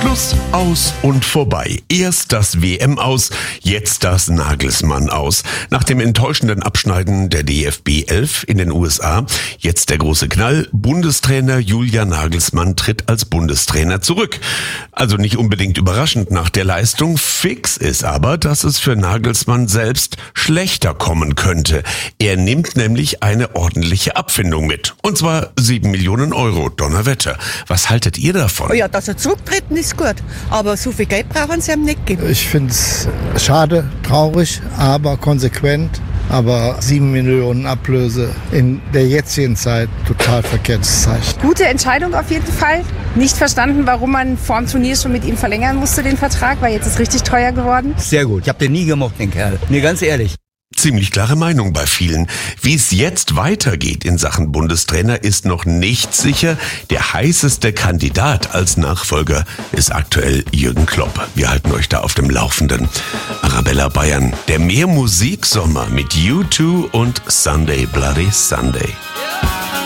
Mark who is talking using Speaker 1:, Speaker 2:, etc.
Speaker 1: Schluss, aus und vorbei. Erst das WM-Aus, jetzt das Nagelsmann-Aus. Nach dem enttäuschenden Abschneiden der DFB 11 in den USA, jetzt der große Knall. Bundestrainer Julian Nagelsmann tritt als Bundestrainer zurück. Also nicht unbedingt überraschend nach der Leistung. Fix ist aber, dass es für Nagelsmann selbst schlechter kommen könnte. Er nimmt nämlich eine ordentliche Abfindung mit. Und zwar 7 Millionen Euro, Donnerwetter. Was haltet ihr davon?
Speaker 2: Ja, dass er zurücktreten ist gut, aber so viel Geld brauchen sie ihm nicht geben.
Speaker 3: Ich finde es schade, traurig, aber konsequent. Aber 7 Millionen Ablöse in der jetzigen Zeit, total verkehrtes Zeichen.
Speaker 4: Gute Entscheidung auf jeden Fall. Nicht verstanden, warum man vor dem Turnier schon mit ihm verlängern musste, den Vertrag, weil jetzt ist richtig teuer geworden.
Speaker 5: Sehr gut. Ich habe den nie gemocht, den Kerl. Nee, ganz ehrlich.
Speaker 1: Ziemlich klare Meinung bei vielen. Wie es jetzt weitergeht in Sachen Bundestrainer ist noch nicht sicher. Der heißeste Kandidat als Nachfolger ist aktuell Jürgen Klopp. Wir halten euch da auf dem Laufenden. Arabella Bayern, der Mehrmusiksommer mit U2 und Sunday Bloody Sunday.